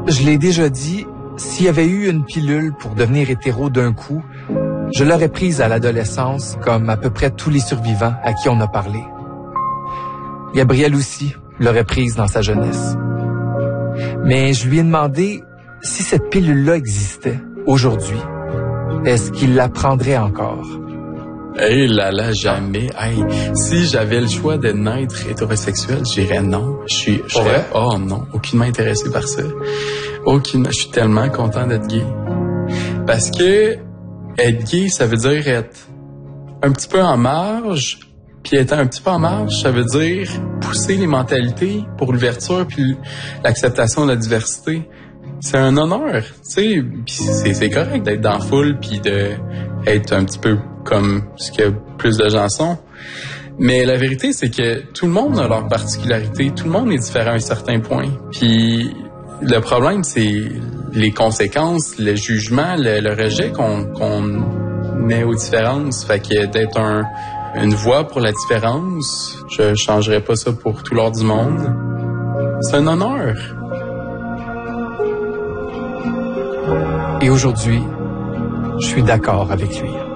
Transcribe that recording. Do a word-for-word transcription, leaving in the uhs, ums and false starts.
Je l'ai déjà dit, s'il y avait eu une pilule pour devenir hétéro d'un coup, je l'aurais prise à l'adolescence comme à peu près tous les survivants à qui on a parlé. Gabriel aussi l'aurait prise dans sa jeunesse. Mais je lui ai demandé si cette pilule-là existait aujourd'hui. Est-ce qu'il la prendrait encore? Hey là là, jamais. Hey, si j'avais le choix de naître hétérosexuel, je dirais non. Je suis, je serais, oh non, aucunement intéressé par ça. Aucunement, je suis tellement content d'être gay. Parce que être gay, ça veut dire être un petit peu en marge, puis étant un petit peu en marge, ça veut dire pousser les mentalités pour l'ouverture puis l'acceptation de la diversité. C'est un honneur, tu sais, puis c'est, c'est correct d'être dans la foule puis de être un petit peu comme ce que plus de gens sont. Mais la vérité, c'est que tout le monde a leur particularité, tout le monde est différent à un certain point. Puis le problème, c'est les conséquences, le jugement, le, le rejet qu'on, qu'on met aux différences. Fait que d'être un, une voix pour la différence, je changerais pas ça pour tout l'or du monde. C'est un honneur. Et aujourd'hui, je suis d'accord avec lui.